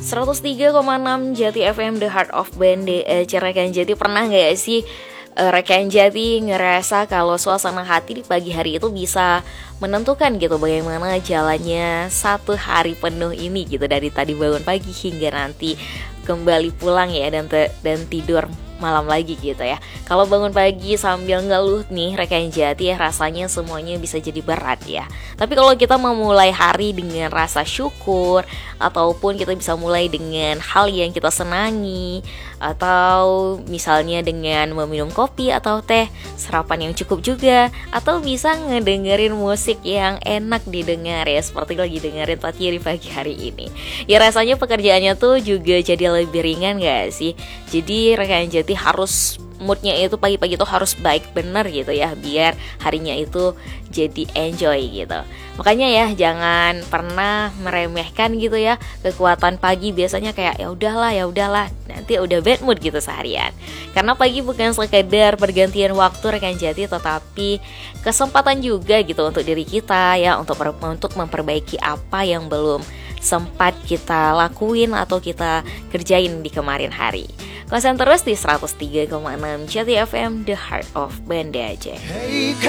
103,6 Jati FM, The Heart of Banda Aceh Rekan Jati. Pernah gak sih Rekan Jati ngerasa kalau suasana hati di pagi hari itu bisa menentukan gitu bagaimana jalannya satu hari penuh ini gitu, dari tadi bangun pagi hingga nanti kembali pulang ya, dan tidur malam lagi gitu ya. Kalau bangun pagi sambil ngeluh nih Rekan Jati ya, rasanya semuanya bisa jadi berat ya. Tapi kalau kita memulai hari dengan rasa syukur, ataupun kita bisa mulai dengan hal yang kita senangi, atau misalnya dengan meminum kopi atau teh, sarapan yang cukup juga, atau bisa ngedengerin musik yang enak didengar ya, seperti lagi dengerin Tati di pagi hari ini. Ya rasanya pekerjaannya tuh juga jadi lebih ringan gak sih? Jadi Rekan Jati harus moodnya itu pagi-pagi tuh harus baik bener gitu ya, biar harinya itu jadi enjoy gitu. Makanya ya jangan pernah meremehkan gitu ya kekuatan pagi. Biasanya kayak ya udahlah nanti udah bad mood gitu seharian. Karena pagi bukan sekedar pergantian waktu Rekan Jati, tetapi kesempatan juga gitu untuk diri kita ya, untuk memperbaiki apa yang belum sempat kita lakuin atau kita kerjain di kemarin hari. Konsen terus di 103,6 Jati FM, The Heart of Banda Aceh. Hey,